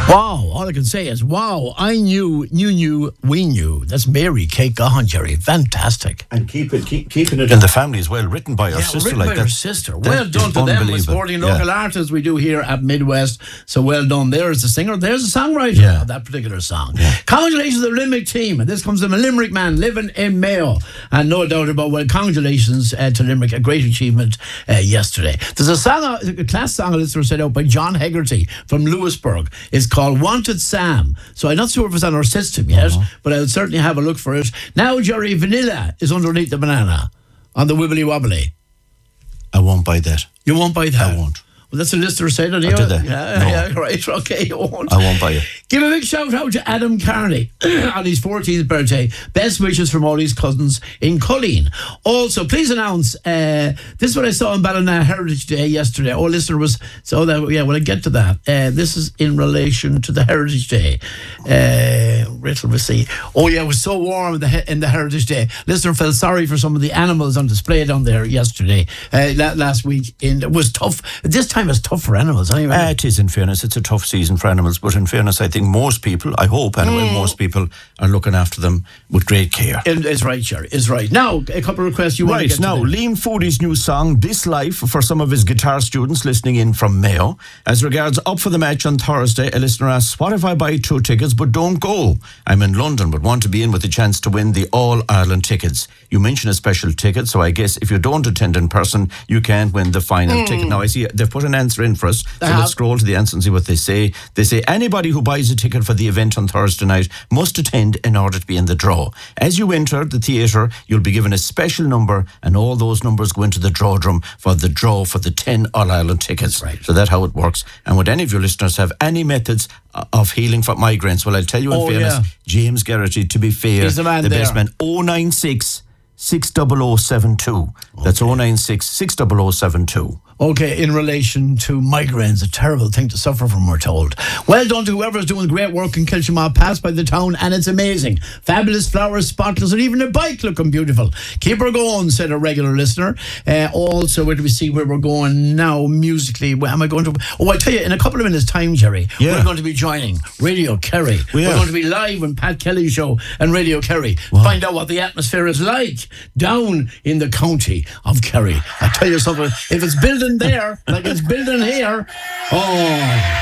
Wow, all I can say is, wow, I knew, we knew. That's Mary Kate Gahan, Jerry. Fantastic. And keeping it in the family as well, written by our sister. Written by her sister. Well done to them. We're supporting local artists we do here at Midwest. So well done. There's the singer, there's the songwriter of that particular song. Yeah. Congratulations to the Limerick team. And this comes from a Limerick man living in Mayo. And no doubt about, well, congratulations to Limerick. A great achievement yesterday. There's a class song a listener set out by John Hegarty from Lewisburg. It's called Wanted Sam. So I'm not sure if it's on our system yet, but I'll certainly have a look for it. Now, Jerry, Vanilla is underneath the banana on the Wibbly Wobbly. I won't buy that. You won't buy that? I won't. Well, that's a listener said it. Do they? Yeah, right. Okay, you won't. I won't buy it. Give a big shout out to Adam Carney on his 14th birthday. Best wishes from all his cousins in Culleen. Also, please announce, this is what I saw on Ballina Heritage Day yesterday. Oh, listener was, so that, yeah, when I get to that, this is in relation to the Heritage Day. Riddle, we see. Oh, yeah, it was so warm in the Heritage Day. Listener felt sorry for some of the animals on display down there yesterday, last week. It was tough. This time it's tough for animals, anyway. It is, in fairness. It's a tough season for animals, but in fairness, I think most people, I hope anyway, most people are looking after them with great care. It's right, Jerry. It's right. Now, a couple of requests you want to get to. Right, now, Liam Foodie's new song, This Life, for some of his guitar students listening in from Mayo. As regards Up for the Match on Thursday, a listener asks, what if I buy 2 tickets but don't go? I'm in London but want to be in with the chance to win the All-Ireland tickets. You mentioned a special ticket, so I guess if you don't attend in person, you can't win the final ticket. Now, I see they've put an answer in for us, so let's scroll to the answer and see what they say. They say, anybody who buys a ticket for the event on Thursday night must attend in order to be in the draw. As you enter the theatre, you'll be given a special number, and all those numbers go into the draw drum for the draw for the 10 All-Ireland tickets. Right. So that's how it works. And would any of your listeners have any methods of healing for migraines? Well, I'll tell you in fairness, James Garrity, to be fair, he's the man, best man. 096 60072. That's 096 60072. Okay, in relation to migraines, a terrible thing to suffer from, we're told. Well done to whoever's doing great work in Kilshamar, passed by the town, and it's amazing. Fabulous flowers, spotless, and even a bike looking beautiful. Keep her going, said a regular listener. Also, where do we see where we're going now musically? Where am I going to? Oh, I tell you, in a couple of minutes' time, Jerry, we're going to be joining Radio Kerry. We're going to be live on Pat Kelly's show and Radio Kerry. Find out what the atmosphere is like down in the county of Kerry. I tell you something, if it's building there like it's building here, oh.